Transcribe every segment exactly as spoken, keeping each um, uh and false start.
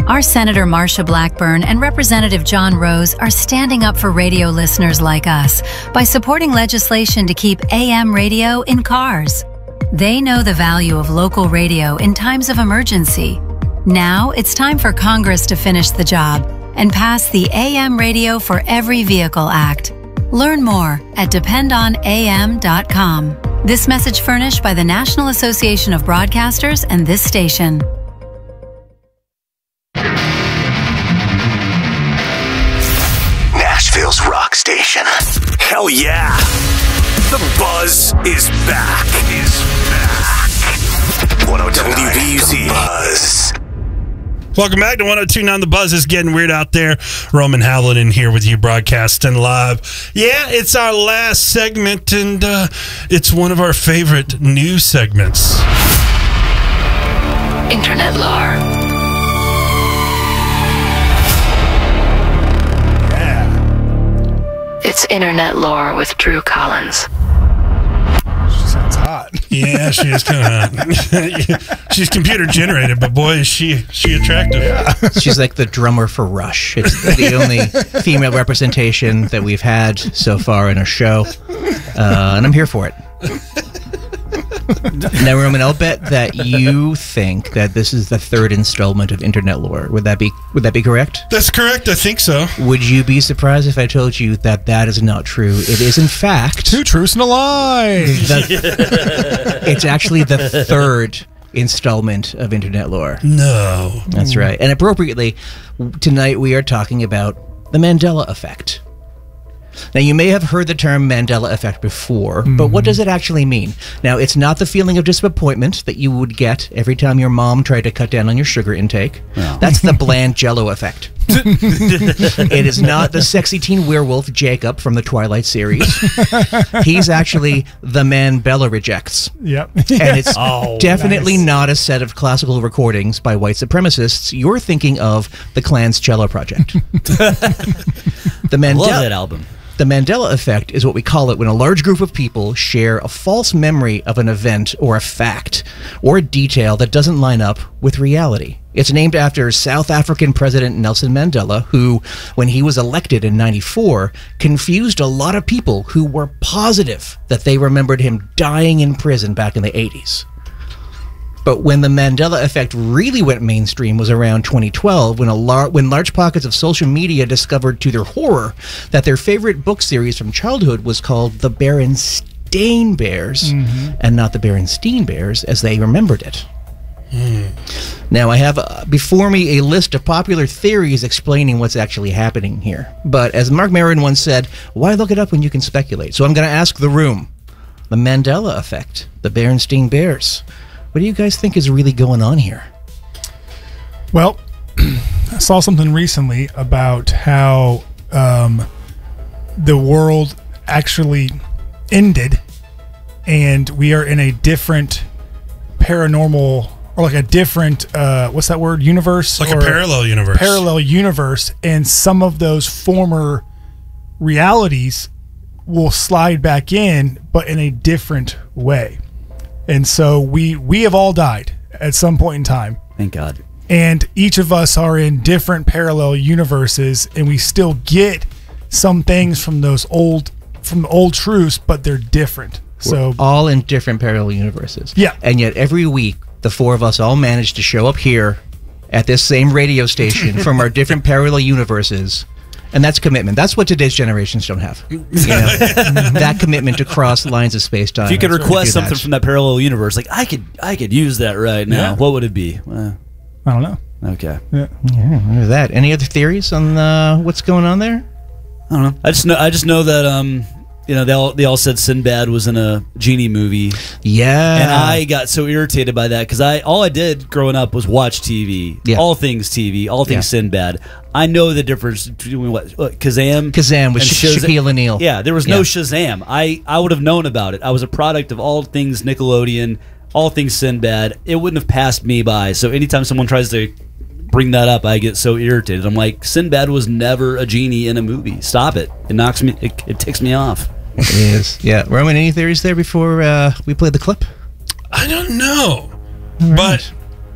Our Senator Marsha Blackburn and Representative John Rose are standing up for radio listeners like us by supporting legislation to keep A M radio in cars. They know the value of local radio in times of emergency. Now it's time for Congress to finish the job and pass the A M Radio for Every Vehicle Act. Learn more at depend on A M dot com. This message furnished by the National Association of Broadcasters and this station. Nashville's rock station. Hell yeah! The Buzz is back. Is back. one oh two point nine W B U Z. Buzz. Welcome back to one oh two point nine The Buzz. Is getting weird out there. Roman Hallinan here with you, broadcasting live. Yeah, it's our last segment, and uh, it's one of our favorite news segments. Internet lore. It's Internet Lore with Drew Collins. She sounds hot. Yeah, she is kind of. She's computer generated, but boy, is she she attractive. Yeah. She's like the drummer for Rush. It's the only female representation that we've had so far in our show, uh, and I'm here for it. Now, Roman, I'll bet that you think that this is the third installment of Internet Lore. Would that be would that be correct? That's correct. I think so. Would you be surprised if I told you that that is not true? It is, in fact, two truths and a lie. The, it's actually the third installment of Internet Lore. No. That's right. And appropriately, tonight we are talking about the Mandela Effect. Now, you may have heard the term Mandela Effect before, mm-hmm. but what does it actually mean? Now, it's not the feeling of disappointment that you would get every time your mom tried to cut down on your sugar intake. No. That's the bland Jell-O effect. It is not the sexy teen werewolf Jacob from the Twilight series. He's actually the man Bella rejects. Yep. And it's oh, definitely nice. not a set of classical recordings by white supremacists. You're thinking of the Klan's Cello Project. The Mandela, I love that album. The Mandela Effect is what we call it when a large group of people share a false memory of an event or a fact or a detail that doesn't line up with reality. It's named after South African President Nelson Mandela, who, when he was elected in ninety-four, confused a lot of people who were positive that they remembered him dying in prison back in the eighties. But when the Mandela Effect really went mainstream was around twenty twelve, when a lar when large pockets of social media discovered to their horror that their favorite book series from childhood was called The Berenstain Bears, mm-hmm. and not the Berenstein Bears as they remembered it. Mm. Now, I have uh, before me a list of popular theories explaining what's actually happening here. But as Mark Maron once said, why look it up when you can speculate? So I'm going to ask the room. The Mandela Effect, the Berenstain Bears. What do you guys think is really going on here? Well, I saw something recently about how um, the world actually ended and we are in a different paranormal, or like a different, uh, what's that word, universe? Like or a parallel universe. Parallel universe, and some of those former realities will slide back in, but in a different way. And so we we have all died at some point in time. Thank God. And each of us are in different parallel universes, and we still get some things from those old from the old truths, but they're different. So we're all in different parallel universes. Yeah. And yet every week the four of us all manage to show up here at this same radio station from our different parallel universes. And that's commitment. That's what today's generations don't have. You know? That commitment to cross lines of space-time. If you could request something that. from that parallel universe, like I could, I could use that right now. Yeah. What would it be? Uh, I don't know. Okay. Yeah. Yeah. There's that. Any other theories on uh, what's going on there? I don't know. I just know. I just know that um, you know, they all they all said Sinbad was in a genie movie. Yeah. And I got so irritated by that because I all I did growing up was watch T V. Yeah. All things T V. All things Yeah. Sinbad. I know the difference between what, what Kazam. Kazam with and Sha- Shaquille O'Neal. Yeah, there was Yeah. no Shazam. I I would have known about it. I was a product of all things Nickelodeon, all things Sinbad. It wouldn't have passed me by. So anytime someone tries to bring that up, I get so irritated. I'm like, Sinbad was never a genie in a movie. Stop it. It knocks me. It, it ticks me off. It is. Yeah. Roman, any theories there before uh, we play the clip? I don't know, All right. but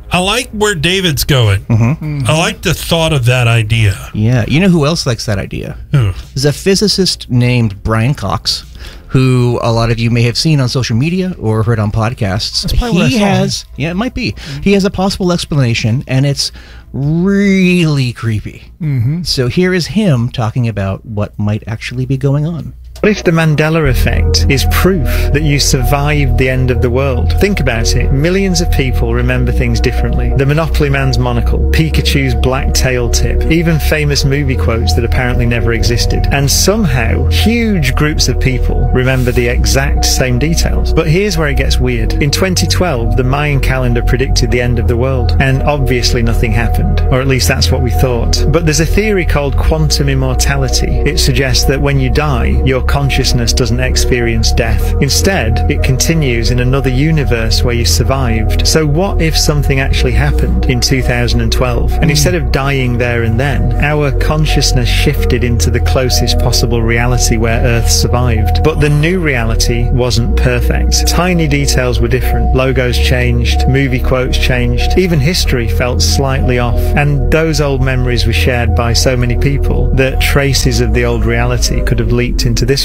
I like where David's going. Mm-hmm. I like the thought of that idea. Yeah. You know who else likes that idea? Who? There's a physicist named Brian Cox, who a lot of you may have seen on social media or heard on podcasts. That's probably where I He saw him. has, yeah, it might be. He has a possible explanation, and it's really creepy. Mm-hmm. So here is him talking about what might actually be going on. What if the Mandela effect is proof that you survived the end of the world? Think about it. Millions of people remember things differently. The Monopoly Man's monocle, Pikachu's black tail tip, even famous movie quotes that apparently never existed. And somehow, huge groups of people remember the exact same details. But here's where it gets weird. In twenty twelve, the Mayan calendar predicted the end of the world. And obviously nothing happened. Or at least that's what we thought. But there's a theory called quantum immortality. It suggests that when you die, your consciousness doesn't experience death. Instead, it continues in another universe where you survived. So what if something actually happened in two thousand twelve? And instead of dying there and then, our consciousness shifted into the closest possible reality where Earth survived. But the new reality wasn't perfect. Tiny details were different. Logos changed, movie quotes changed, even history felt slightly off. And those old memories were shared by so many people that traces of the old reality could have leaked into this.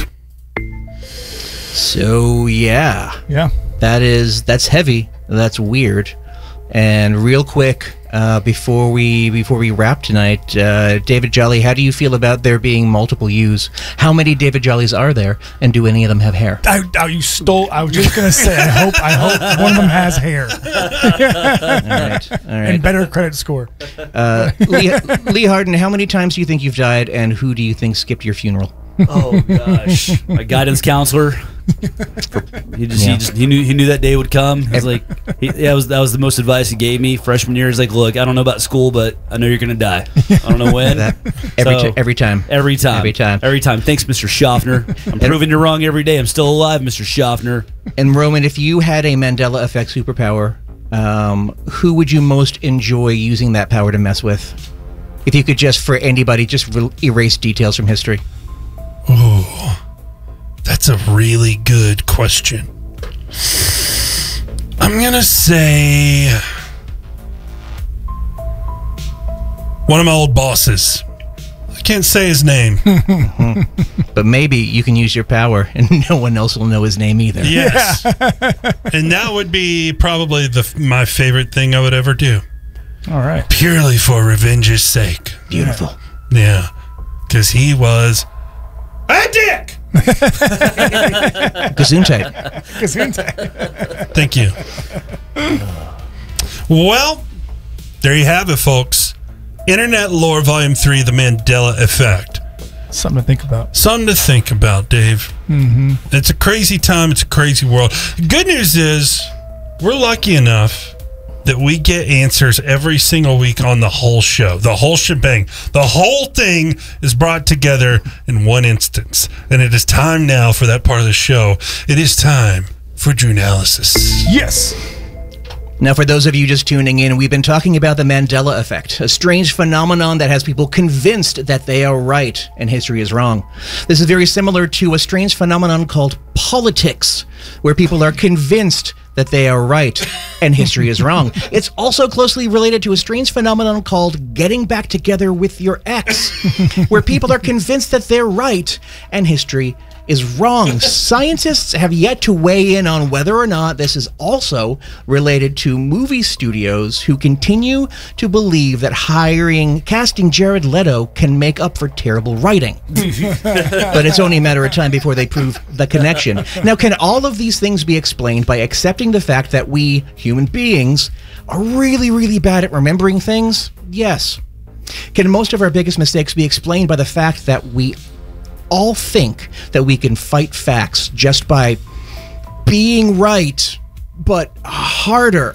So yeah, Yeah. that is that's heavy. That's weird. And real quick, uh, before we before we wrap tonight, uh, David Jolly, how do you feel about there being multiple yous? How many David Jollies are there, and do any of them have hair? I, I, you stole. I was just gonna say. I hope. I hope one of them has hair All right, all right. and better credit score. Uh, Lee, Lee Harden, how many times do you think you've died, and who do you think skipped your funeral? Oh gosh, my guidance counselor. He just, Yeah. he just, he knew, he knew that day would come. He's like, he, that was, that was the most advice he gave me freshman year. He's like, look, I don't know about school, but I know you're gonna die. I don't know when. That every So, ti- every time. Every time. Every time. Every time. Thanks, Mister Schaffner. I'm proving you wrong every day. I'm still alive, Mister Schaffner. And Roman, if you had a Mandela effect superpower, um, who would you most enjoy using that power to mess with? If you could just, for anybody, just re- erase details from history. Oh, that's a really good question. I'm going to say one of my old bosses. I can't say his name. But maybe you can use your power and no one else will know his name either. Yes. And that would be probably the my favorite thing I would ever do. All right. Purely for revenge's sake. Beautiful. Yeah. Because he was a dick. Gesundheit. Thank you. Well, there you have it, folks. Internet Lore Volume three, The Mandela Effect. Something to think about. Something to think about, Dave. Mm-hmm. It's a crazy time. It's a crazy world. Good news is we're lucky enough that we get answers every single week on the whole show. The whole shebang. The whole thing is brought together in one instance. And it is time now for that part of the show. It is time for Drew Analysis. Yes. Now, for those of you just tuning in, we've been talking about the Mandela effect, a strange phenomenon that has people convinced that they are right and history is wrong. This is very similar to a strange phenomenon called politics, where people are convinced that they are right and history is wrong. It's also closely related to a strange phenomenon called getting back together with your ex, where people are convinced that they're right and history is wrong. Scientists have yet to weigh in on whether or not this is also related to movie studios who continue to believe that hiring, casting Jared Leto can make up for terrible writing. But it's only a matter of time before they prove the connection. Now, can all of these things be explained by accepting the fact that we, human beings, are really, really bad at remembering things? Yes. Can most of our biggest mistakes be explained by the fact that we all think that we can fight facts just by being right, but harder?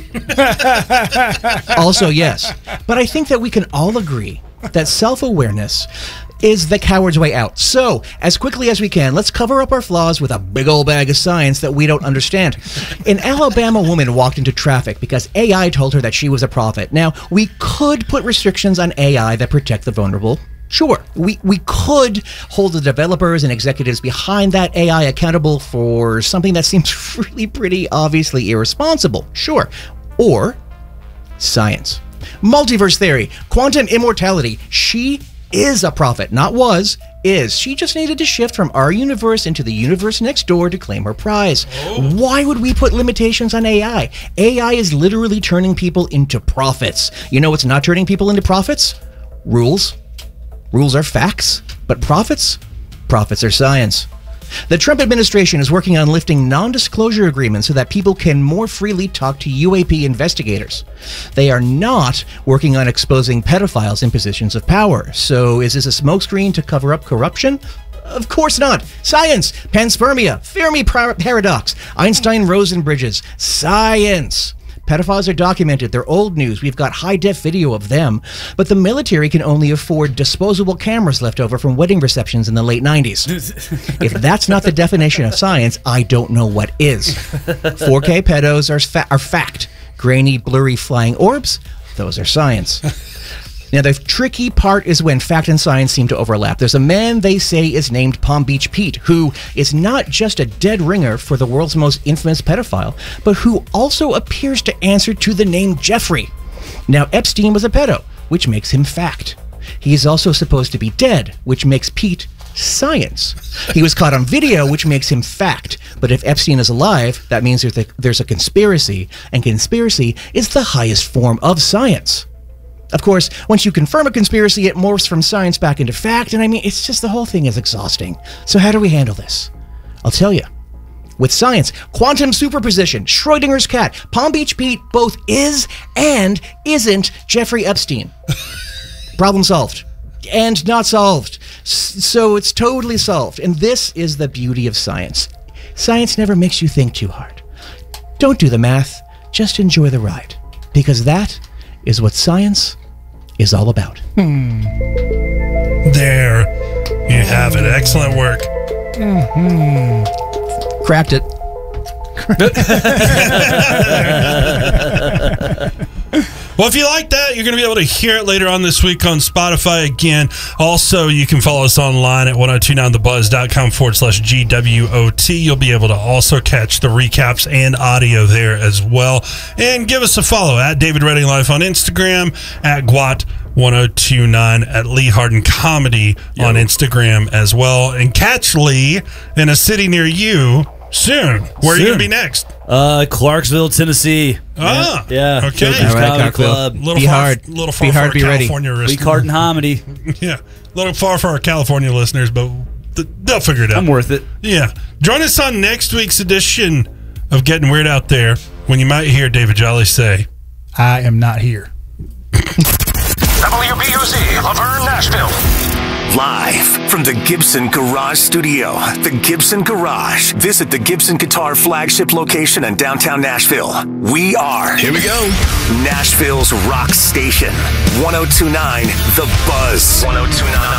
Also, yes. But I think that we can all agree that self-awareness is the coward's way out. So, as quickly as we can, let's cover up our flaws with a big old bag of science that we don't understand. An Alabama woman walked into traffic because A I told her that she was a prophet. Now, we could put restrictions on A I that protect the vulnerable. Sure, we, we could hold the developers and executives behind that A I accountable for something that seems really pretty obviously irresponsible. Sure. Or Science. Multiverse theory. Quantum immortality. She is a prophet, not was, is. She just needed to shift from our universe into the universe next door to claim her prize. Oh. Why would we put limitations on A I? A I is literally turning people into prophets. You know what's not turning people into prophets? Rules. Rules are facts, but prophets? Prophets are science. The Trump administration is working on lifting non-disclosure agreements so that people can more freely talk to U A P investigators. They are not working on exposing pedophiles in positions of power. So is this a smokescreen to cover up corruption? Of course not. Science. Panspermia. Fermi par- paradox. Einstein-Rosen bridges. Science. Pedophiles are documented. They're old news. We've got high-def video of them. But the military can only afford disposable cameras left over from wedding receptions in the late nineties. If that's not the definition of science, I don't know what is. four K pedos are, fa- are fact. Grainy, blurry flying orbs, those are science. Now, the tricky part is when fact and science seem to overlap. There's a man they say is named Palm Beach Pete, who is not just a dead ringer for the world's most infamous pedophile, but who also appears to answer to the name Jeffrey. Now, Epstein was a pedo, which makes him fact. He is also supposed to be dead, which makes Pete science. He was caught on video, which makes him fact. But if Epstein is alive, that means there's a, there's a conspiracy, and conspiracy is the highest form of science. Of course, once you confirm a conspiracy, it morphs from science back into fact, and I mean, it's just the whole thing is exhausting. So how do we handle this? I'll tell you. With science, quantum superposition, Schrodinger's cat, Palm Beach Pete both is and isn't Jeffrey Epstein. Problem solved. And not solved. So it's totally solved. And this is the beauty of science. Science never makes you think too hard. Don't do the math, just enjoy the ride. Because that is what science is all about. Hmm. There you have it. Excellent work. Mm-hmm. Cracked it. Well, if you like that, you're going to be able to hear it later on this week on Spotify again. Also, you can follow us online at ten twenty-nine the buzz dot com forward slash G W O T. You'll be able to also catch the recaps and audio there as well. And give us a follow at David Redding Life on Instagram, at Gwat ten twenty-nine, at Lee Harden Comedy yep. on Instagram as well. And catch Lee in a city near you soon. Where soon. Are you going to be next? Uh, Clarksville, Tennessee. Ah, yeah. Okay. Joker's All right, Comedy Club. Little be far, hard. Little far be hard. For Be ready. California Lee Harden Comedy. Yeah, a little far for our California listeners, but th- they'll figure it out. I'm worth it. Yeah. Join us on next week's edition of Getting Weird Out There, when you might hear David Jolly say, "I am not here." W B U Z, Laverne, Nashville. Live from the Gibson Garage Studio, the Gibson Garage. Visit the Gibson Guitar flagship location in downtown Nashville. We are, here we go, Nashville's rock station. ten twenty-nine The Buzz. ten twenty-nine